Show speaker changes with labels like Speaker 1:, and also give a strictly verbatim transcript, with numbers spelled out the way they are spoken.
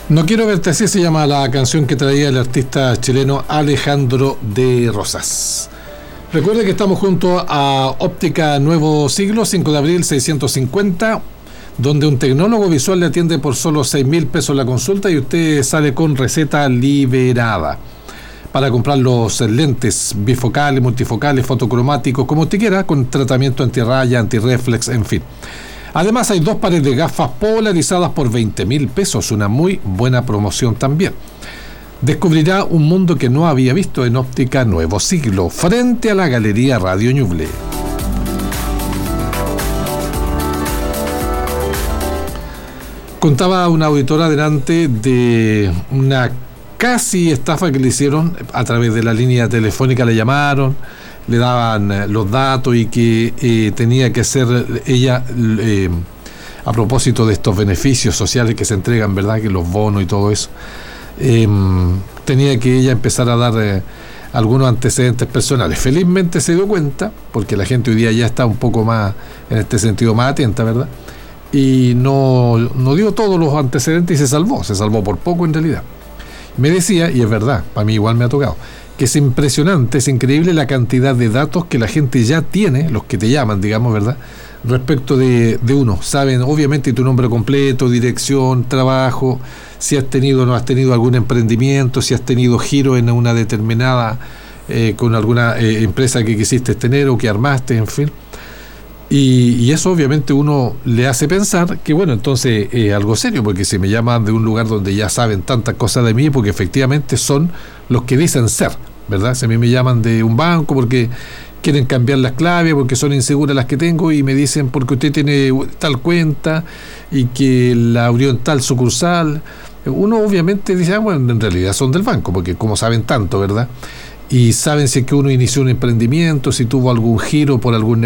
Speaker 1: No quiero verte así se llama la canción que traía el artista chileno Alejandro de Rosas. Recuerde que estamos junto a Óptica Nuevo Siglo, cinco de abril seiscientos cincuenta, donde un tecnólogo visual le atiende por solo seis mil pesos la consulta y usted sale con receta liberada para comprar los lentes bifocales, multifocales, fotocromáticos, como usted quiera, con tratamiento antirraya, antirreflex, en fin. Además hay dos pares de gafas polarizadas por veinte mil pesos, una muy buena promoción también. Descubrirá un mundo que no había visto en Óptica Nuevo Siglo, frente a la Galería Radio Ñuble. Contaba una auditora delante de una casi estafa que le hicieron a través de la línea telefónica, le llamaron, le daban los datos y que eh, tenía que hacer ella, eh, a propósito de estos beneficios sociales que se entregan, ¿verdad? Que los bonos y todo eso, eh, tenía que ella empezar a dar eh, algunos antecedentes personales. Felizmente se dio cuenta, porque la gente hoy día ya está un poco más, en este sentido, más atenta, ¿verdad? Y no, no dio todos los antecedentes y se salvó, se salvó por poco en realidad. Me decía, y es verdad, para mí igual me ha tocado, que es impresionante, es increíble la cantidad de datos que la gente ya tiene, los que te llaman, digamos, ¿verdad?, respecto de, de uno. Saben, obviamente, tu nombre completo, dirección, trabajo, si has tenido o no has tenido algún emprendimiento, si has tenido giro en una determinada, eh, con alguna eh, empresa que quisiste tener o que armaste, en fin. Y, y eso obviamente uno le hace pensar que bueno, entonces es eh, algo serio, porque si me llaman de un lugar donde ya saben tantas cosas de mí, porque efectivamente son los que dicen ser, ¿verdad? Si a mí me llaman de un banco porque quieren cambiar las claves, porque son inseguras las que tengo, y me dicen porque usted tiene tal cuenta y que la abrió en tal sucursal, uno obviamente dice, ah, bueno, en realidad son del banco, porque como saben tanto, ¿verdad? Y saben si es que uno inició un emprendimiento, si tuvo algún giro por algún